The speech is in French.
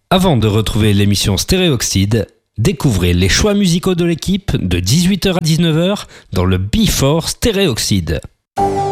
Avant de retrouver l'émission Stéréoxyde, découvrez les choix musicaux de l'équipe de 18h à 19h dans le Before Stéréoxyde.